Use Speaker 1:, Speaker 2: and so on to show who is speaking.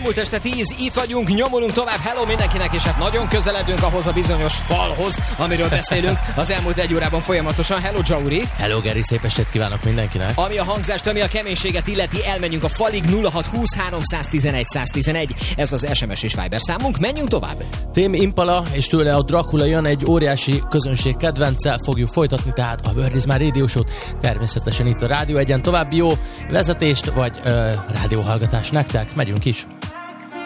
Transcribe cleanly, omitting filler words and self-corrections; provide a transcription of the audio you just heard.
Speaker 1: Elmúlt este 10, itt vagyunk, nyomulunk tovább, hello mindenkinek, és hát nagyon közeledünk ahhoz a bizonyos falhoz, amiről beszélünk az elmúlt egy órában folyamatosan. Hello Jauri!
Speaker 2: Hello Geri, szép estét kívánok mindenkinek!
Speaker 1: Ami a hangzást, ami a keménységet illeti, elmenjünk a falig. 0620 311 111, ez az SMS és Viber számunk, menjünk tovább!
Speaker 2: Tame Impala és tőle a Dracula jön, egy óriási közönség kedvenccel fogjuk folytatni, tehát a Word is My Radio Show-t, természetesen itt a Rádió Egyen. További jó vezetést vagy rádióhallgatást nektek, megyünk is!